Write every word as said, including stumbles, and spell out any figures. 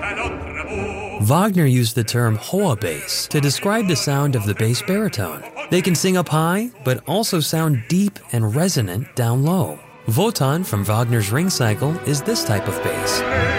Wagner used the term Hohe bass to describe the sound of the bass baritone. They can sing up high, but also sound deep and resonant down low. Wotan from Wagner's Ring Cycle is this type of bass.